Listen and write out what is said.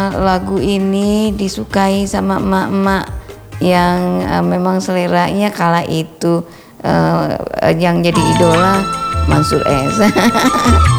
Lagu ini disukai sama emak-emak yang memang seleranya kala itu yang jadi idola Mansyur S.